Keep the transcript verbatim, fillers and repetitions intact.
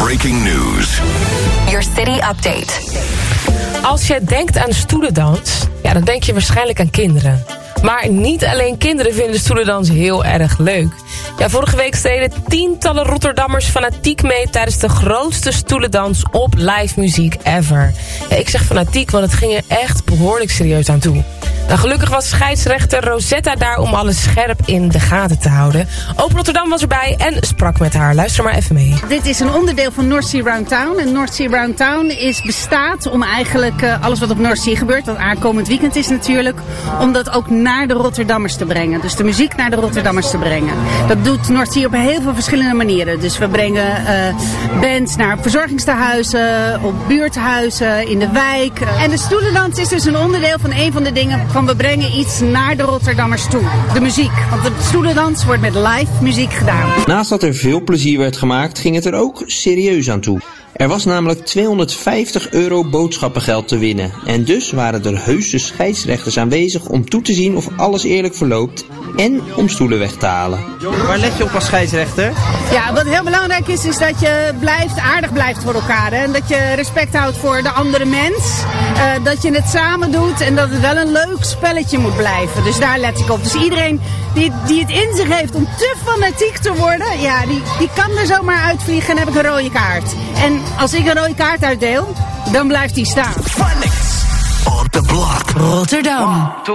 breaking news. Your city update. Als je denkt aan stoelendans, ja, dan denk je waarschijnlijk aan kinderen. Maar niet alleen kinderen vinden stoelendans heel erg leuk. Ja, vorige week streden tientallen Rotterdammers fanatiek mee tijdens de grootste stoelendans op live muziek ever. Ja, ik zeg fanatiek, want het ging er echt behoorlijk serieus aan toe. Nou, gelukkig was scheidsrechter Rosetta daar om alles scherp in de gaten te houden. Open Rotterdam was erbij en sprak met haar. Luister maar even mee. Dit is een onderdeel van North Sea Round Town. En North Sea Round Town is, bestaat om eigenlijk uh, alles wat op North Sea gebeurt, wat aankomend weekend is natuurlijk, om dat ook naar de Rotterdammers te brengen. Dus de muziek naar de Rotterdammers te brengen. Dat doet North Sea op heel veel verschillende manieren. Dus we brengen uh, bands naar verzorgingstehuizen, op buurthuizen, in de wijk. En de stoelendans is dus een onderdeel van een van de dingen van we brengen iets naar de Rotterdammers toe. De muziek. Want de stoelendans wordt met live muziek gedaan. Naast dat er veel plezier werd gemaakt, ging het er ook serieus aan toe. Er was namelijk tweehonderdvijftig euro boodschappengeld te winnen. En dus waren er heuse scheidsrechters aanwezig om toe te zien of alles eerlijk verloopt en om stoelen weg te halen. Waar let je op als scheidsrechter? Ja, wat heel belangrijk is, is dat je blijft, aardig blijft voor elkaar. Hè? En dat je respect houdt voor de andere mens. Uh, dat je het samen doet en dat het wel een leuk spelletje moet blijven. Dus daar let ik op. Dus iedereen die, die het in zich heeft om te fanatiek te worden, ja, die, die kan er zomaar uitvliegen en heb ik een rode kaart. En als ik een rode kaart uitdeel, dan blijft die staan. Phonics on the block. Rotterdam.